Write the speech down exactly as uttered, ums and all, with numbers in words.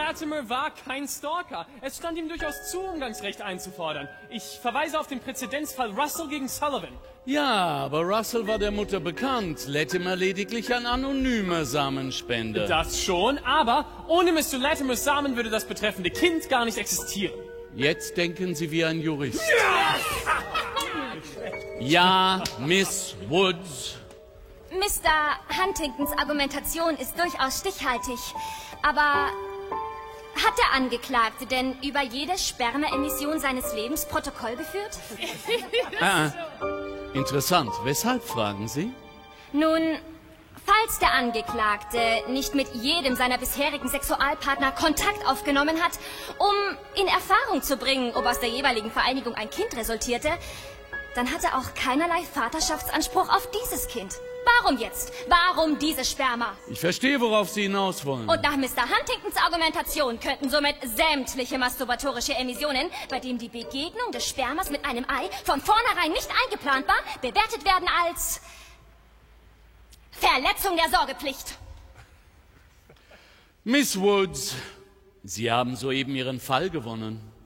Latimer war kein Stalker. Es stand ihm durchaus zu, Umgangsrecht einzufordern. Ich verweise auf den Präzedenzfall Russell gegen Sullivan. Ja, aber Russell war der Mutter bekannt, Latimer lediglich ein anonymer Samenspender. Das schon, aber ohne Mister Latimers Samen würde das betreffende Kind gar nicht existieren. Jetzt denken Sie wie ein Jurist. Ja, Miss Woods. Mister Huntingtons Argumentation ist durchaus stichhaltig, aber hat der Angeklagte denn über jede Spermaemission seines Lebens Protokoll geführt? Ah, ah. Interessant. Weshalb, fragen Sie? Nun, falls der Angeklagte nicht mit jedem seiner bisherigen Sexualpartner Kontakt aufgenommen hat, um in Erfahrung zu bringen, ob aus der jeweiligen Vereinigung ein Kind resultierte, dann hat er auch keinerlei Vaterschaftsanspruch auf dieses Kind. Warum jetzt? Warum dieses Sperma? Ich verstehe, worauf Sie hinaus wollen. Und nach Mister Huntingtons Argumentation könnten somit sämtliche masturbatorische Emissionen, bei denen die Begegnung des Spermas mit einem Ei von vornherein nicht eingeplant war, bewertet werden als Verletzung der Sorgepflicht. Miss Woods, Sie haben soeben Ihren Fall gewonnen.